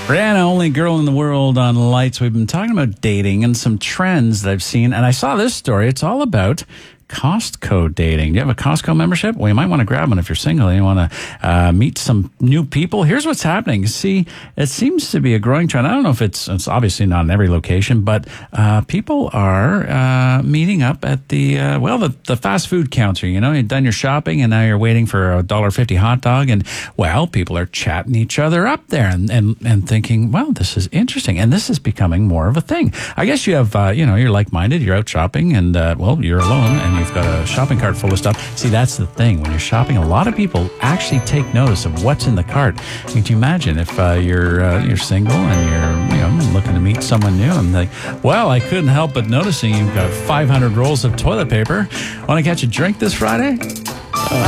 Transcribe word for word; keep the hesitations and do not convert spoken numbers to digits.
Brianna, only girl in the world on Lights. We've been talking about dating and some trends that I've seen. And I saw this story. It's all about Costco dating. Do you have a Costco membership? Well, you might want to grab one if you're single and you want to uh, meet some new people. Here's what's happening. See, it seems to be a growing trend. I don't know if it's, it's obviously not in every location, but uh, people are uh, meeting up at the, uh, well, the, the fast food counter. You know, you've done your shopping and now you're waiting for a one dollar fifty hot dog. And, well, people are chatting each other up there and, and, and thinking, well, this is interesting. And this is becoming more of a thing. I guess you have, uh, you know, you're like-minded, you're out shopping and, uh, well, you're alone and you've got a shopping cart full of stuff. See, that's the thing. When you're shopping, a lot of people actually take notice of what's in the cart. Could you imagine if uh, you're uh, you're single and you're you know looking to meet someone new and like, well, I couldn't help but noticing you've got five hundred rolls of toilet paper. Want to catch a drink this Friday?